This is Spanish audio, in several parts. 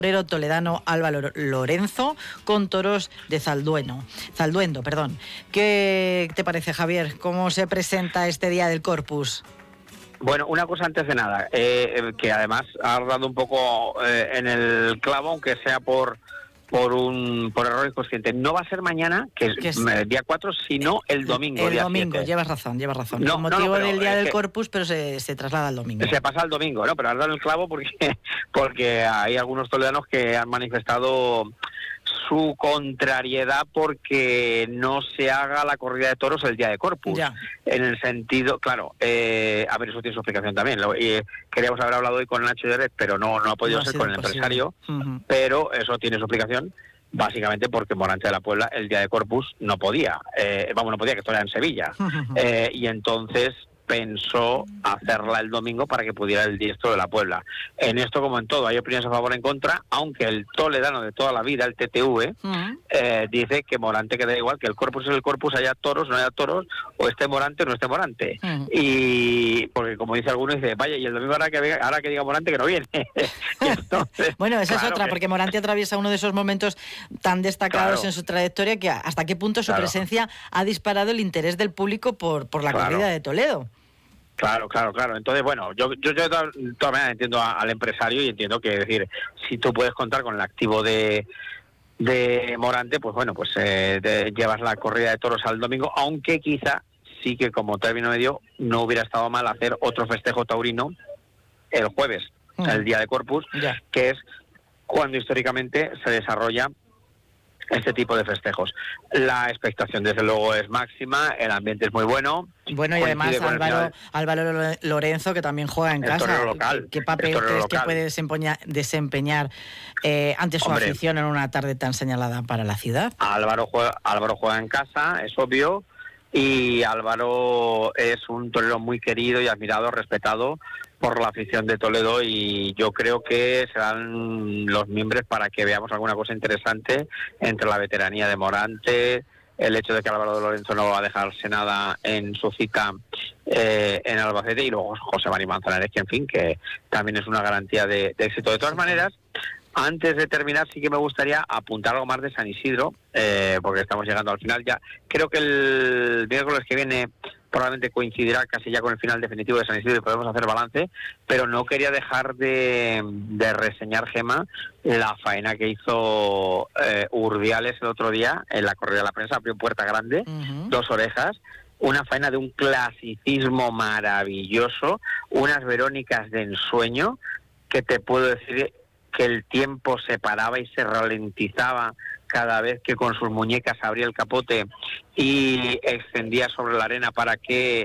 torero toledano Álvaro Lorenzo con toros de Zalduendo. ¿Qué te parece, Javier? ¿Cómo se presenta este día del Corpus? Bueno, una cosa antes de nada, que además ha dado un poco en el clavo, aunque sea por error inconsciente. No va a ser mañana, que es día 4, sino el domingo. El día domingo, 7. llevas razón. No, Con motivo del día del que Corpus, pero se traslada al domingo. Se pasa al domingo, ¿no? Pero has dado el clavo porque hay algunos toledanos que han manifestado su contrariedad porque no se haga la corrida de toros el día de Corpus. Ya. En el sentido, claro, a ver, eso tiene su explicación también. Queríamos haber hablado hoy con Nacho Lloret, pero no ha podido ser con el empresario, pero eso tiene su explicación, básicamente porque Morante de la Puebla el día de Corpus no podía, no podía, que esto era en Sevilla, y entonces pensó hacerla el domingo para que pudiera el diestro de la Puebla. En esto, como en todo, hay opiniones a favor y en contra, aunque el toledano de toda la vida, el TTV, dice que Morante queda igual, que el Corpus es el Corpus, haya toros, no haya toros, o esté Morante o no esté Morante. Y porque, como dice alguno, dice, vaya, y el domingo ahora que diga Morante que no viene. Entonces, bueno, esa es otra, porque Morante atraviesa uno de esos momentos tan destacados en su trayectoria, que hasta qué punto su presencia ha disparado el interés del público por la corrida de Toledo. Claro. Entonces, bueno, yo todavía entiendo al empresario y entiendo que, es decir, si tú puedes contar con el activo de Morante, pues bueno, pues llevas la corrida de toros al domingo, aunque quizá sí que como término medio no hubiera estado mal hacer otro festejo taurino el jueves, el día de Corpus, que es cuando históricamente se desarrolla este tipo de festejos. La expectación, desde luego, es máxima, el ambiente es muy bueno. Bueno, y además Álvaro Lorenzo, que también juega en casa. Local, ¿Qué papel crees que puede desempeñar ante su afición en una tarde tan señalada para la ciudad? Álvaro juega en casa, es obvio, y Álvaro es un torero muy querido y admirado, respetado por la afición de Toledo, y yo creo que serán los miembros para que veamos alguna cosa interesante entre la veteranía de Morante, el hecho de que Álvaro Lorenzo no va a dejarse nada en su cita en Albacete, y luego José María Manzanares, que en fin, que también es una garantía de éxito. De todas maneras, antes de terminar, sí que me gustaría apuntar algo más de San Isidro, porque estamos llegando al final ya. Creo que el miércoles que viene probablemente coincidirá casi ya con el final definitivo de San Isidro y podemos hacer balance, pero no quería dejar de reseñar, Gema, la faena que hizo Urdiales el otro día en la corrida de la prensa, abrió puerta grande, 2 orejas, una faena de un clasicismo maravilloso, unas Verónicas de ensueño, que te puedo decir que el tiempo se paraba y se ralentizaba cada vez que con sus muñecas abría el capote y extendía sobre la arena para que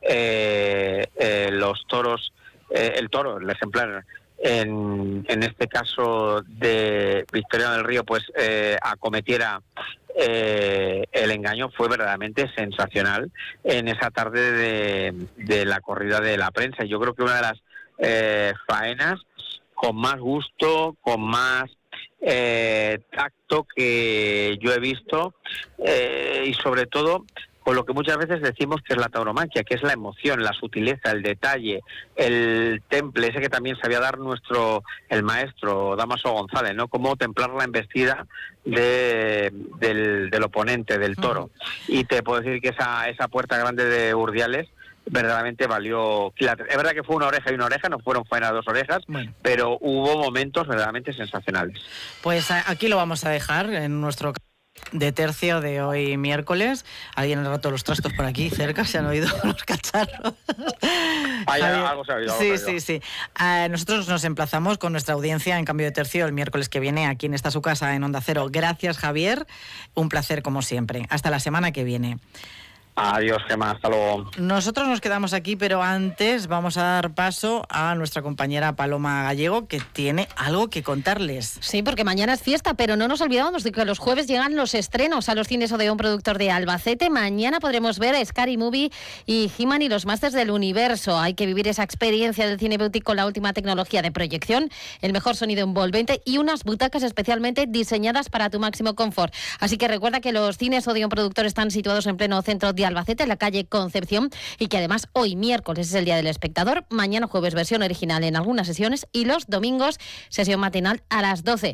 los toros, el ejemplar, en este caso de Victoriano del Río, pues acometiera el engaño. Fue verdaderamente sensacional en esa tarde de la corrida de la prensa. Yo creo que una de las faenas con más gusto, con más tacto que yo he visto, y sobre todo con lo que muchas veces decimos que es la tauromaquia, que es la emoción, la sutileza, el detalle, el temple, ese que también sabía dar el maestro Dámaso González, ¿no? Cómo templar la embestida del oponente, del toro. Y te puedo decir que esa puerta grande de Urdiales verdaderamente valió. Es verdad que fue una oreja y una oreja, no fueron faenas 2 orejas, pero hubo momentos verdaderamente sensacionales. Pues aquí lo vamos a dejar en nuestro de tercio de hoy miércoles. Alguien ha roto los trastos por aquí cerca, se han oído los cacharros. Algo se ha oído. Sí. Nosotros nos emplazamos con nuestra audiencia en Cambio de Tercio el miércoles que viene aquí en esta su casa en Onda Cero. Gracias, Javier, un placer como siempre. Hasta la semana que viene. Adiós, Gemma, hasta luego. Nosotros nos quedamos aquí, pero antes vamos a dar paso a nuestra compañera Paloma Gallego, que tiene algo que contarles. Sí, porque mañana es fiesta, pero no nos olvidamos de que los jueves llegan los estrenos a los cines Odeón, productor de Albacete. Mañana podremos ver a Scary Movie y He-Man y los Masters del Universo. Hay que vivir esa experiencia del cine boutique con la última tecnología de proyección, el mejor sonido envolvente y unas butacas especialmente diseñadas para tu máximo confort. Así que recuerda que los cines Odeón, productor están situados en pleno centro de de Albacete, en la calle Concepción, y que además hoy miércoles es el Día del Espectador, mañana jueves versión original en algunas sesiones y los domingos sesión matinal a las 12.